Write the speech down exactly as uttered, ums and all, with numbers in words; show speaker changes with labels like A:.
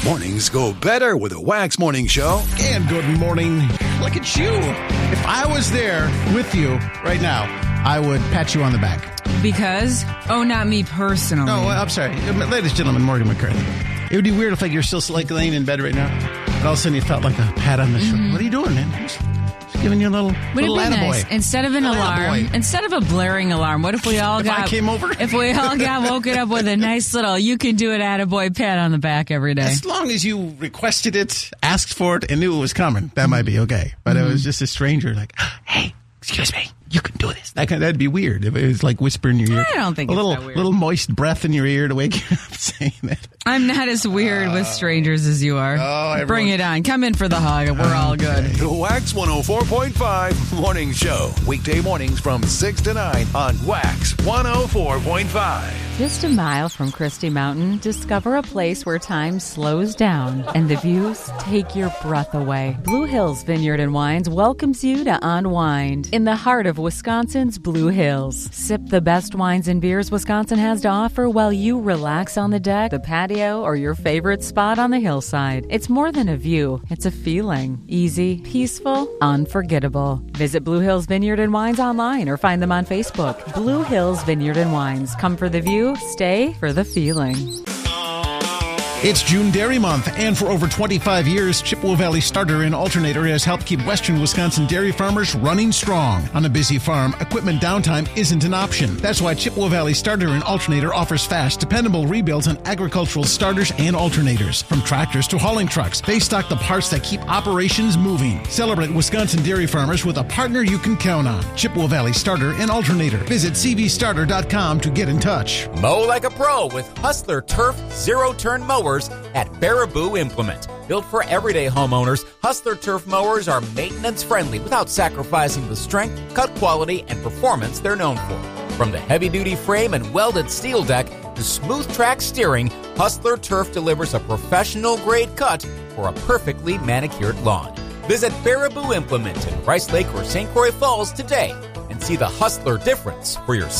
A: Mornings go better with a Wax Morning Show.
B: And good morning. Look at you. If I was there with you right now, I would pat you on the back.
C: Because? Oh, not me personally.
B: No, I'm sorry. Ladies and gentlemen, Morgan McCarthy. It would be weird if like you're still like laying in bed right now, and all of a sudden you felt like a pat on the shoulder. Mm-hmm. What are you doing, man? Just, just giving you a little,
C: Would
B: little
C: it be
B: attaboy.
C: nice? Instead of an
B: a
C: alarm,
B: attaboy.
C: instead of a blaring alarm, what if we all
B: if
C: got...
B: I came over?
C: If we all got woken up with a nice little, you can do it, attaboy pat on the back every day.
B: As long as you requested it, asked for it, and knew it was coming, that might be okay. But mm-hmm. it was just a stranger like, hey, excuse me. You can do this. That kind, that'd be weird if it was like whispering in your ear.
C: I don't think
B: a
C: it's
B: little,
C: that weird.
B: little moist breath in your ear to wake you up saying that.
C: I'm not as weird uh, with strangers as you are.
B: Oh, everyone.
C: Bring it on. Come in for the hug. We're okay. all good.
A: The Wax one oh four point five Morning Show. Weekday mornings from six to nine on Wax one oh four point five.
D: Just a mile from Christie Mountain, discover a place where time slows down and the views take your breath away. Blue Hills Vineyard and Wines welcomes you to unwind in the heart of Wisconsin's Blue Hills. Sip the best wines and beers Wisconsin has to offer while you relax on the deck, the patio, or your favorite spot on the hillside. It's more than a view, it's a feeling. Easy, peaceful, unforgettable. Visit Blue Hills Vineyard and Wines online or find them on Facebook. Blue Hills Vineyard and Wines. Come for the view, stay for the feeling.
B: It's June Dairy Month, and for over twenty-five years, Chippewa Valley Starter and Alternator has helped keep western Wisconsin dairy farmers running strong. On a busy farm, equipment downtime isn't an option. That's why Chippewa Valley Starter and Alternator offers fast, dependable rebuilds on agricultural starters and alternators. From tractors to hauling trucks, they stock the parts that keep operations moving. Celebrate Wisconsin dairy farmers with a partner you can count on. Chippewa Valley Starter and Alternator. Visit c v starter dot com to get in touch.
E: Mow like a pro with Hustler Turf Zero-Turn Mowers at Baraboo Implement. Built for everyday homeowners, Hustler Turf Mowers are maintenance-friendly without sacrificing the strength, cut quality, and performance they're known for. From the heavy-duty frame and welded steel deck to smooth track steering, Hustler Turf delivers a professional-grade cut for a perfectly manicured lawn. Visit Baraboo Implement in Rice Lake or Saint Croix Falls today and see the Hustler difference for yourself.